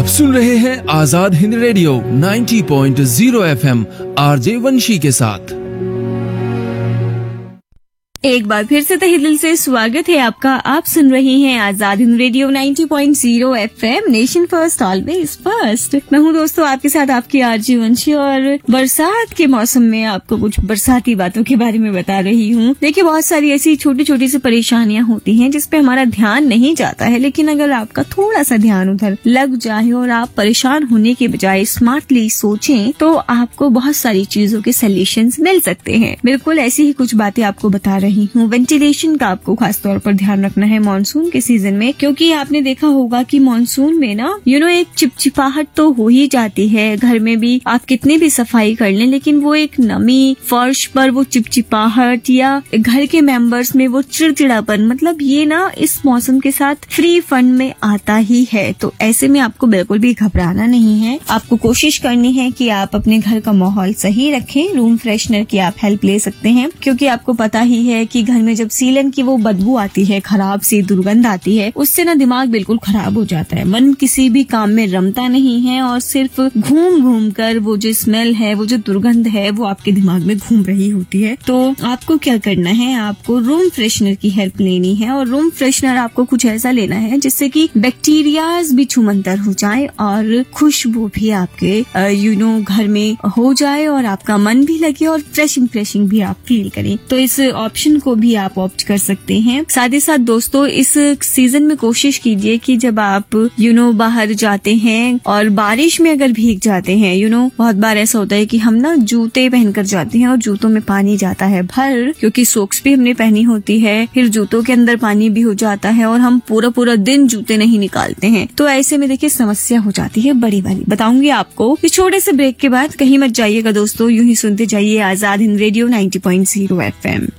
सुन रहे हैं Azad Hind radio 90.0 FM RJ वंशी के साथ। एक बार फिर से तहे दिल से स्वागत है आपका। आप सुन रहे हैं Azad Hind radio 90.0 FM, nation first always first. मैं हूँ दोस्तों आपके साथ आपकी आरजे वंशी, और बरसात के मौसम में आपको कुछ बरसाती बातों के बारे में बता रही हूँ। देखिए, बहुत सारी ऐसी छोटी छोटी सी परेशानियां होती हैं जिसपे हमारा ध्यान नहीं जाता है, लेकिन अगर आपका थोड़ा सा ध्यान उधर लग जाए और आप परेशान होने के बजाय स्मार्टली सोचें तो आपको बहुत सारी चीजों के सोल्यूशंस मिल सकते हैं। बिल्कुल ऐसी ही कुछ बातें आपको बता रही हूँ। वेंटिलेशन का आपको खास तौर पर ध्यान रखना है मानसून के सीजन में, क्योंकि आपने देखा होगा कि मानसून में ना एक चिपचिपाहट तो हो ही जाती है। घर में भी आप कितनी भी सफाई कर लें, लेकिन वो एक नमी, फर्श पर वो चिपचिपाहट या घर के मेंबर्स में वो चिड़चिड़ापन, मतलब ये ना इस मौसम के साथ फ्री फंड में आता ही है। तो ऐसे में आपको बिल्कुल भी घबराना नहीं है। आपको कोशिश करनी है कि आप अपने घर का माहौल सही रखें। रूम फ्रेशनर की आप हेल्प ले सकते हैं, क्योंकि आपको पता ही है कि घर में जब सीलन की वो बदबू आती है, खराब सी दुर्गंध आती है, उससे ना दिमाग बिल्कुल खराब हो जाता है। मन किसी भी काम में रमता नहीं है और सिर्फ घूम घूम कर वो जो स्मेल है, वो जो दुर्गंध है, वो आपके दिमाग में घूम रही होती है। तो आपको क्या करना है, आपको रूम फ्रेशनर की हेल्प लेनी है। और रूम फ्रेशनर आपको कुछ ऐसा लेना है जिससे कि बैक्टीरियाज भी छूमंतर हो जाए और खुशबू भी आपके घर में हो जाए और आपका मन भी लगे और फ्रेशिंग भी आप फील करें। तो इस ऑप्शन को भी आप ऑप्ट कर सकते हैं। साथ ही साथ दोस्तों, इस सीजन में कोशिश कीजिए कि जब आप बाहर जाते हैं और बारिश में अगर भीग जाते हैं, बहुत बार ऐसा होता है कि हम ना जूते पहनकर जाते हैं और जूतों में पानी जाता है भर, क्योंकि सोक्स भी हमने पहनी होती है, फिर जूतों के अंदर पानी भी हो जाता है और हम पूरा दिन जूते नहीं निकालते हैं। तो ऐसे में देखिए समस्या हो जाती है बड़ी वाली। बताऊंगी आपको इस छोटे से ब्रेक के बाद। कहीं मत जाइएगा दोस्तों, यूं ही सुनते जाइए आजाद हिंद रेडियो 90.0 FM।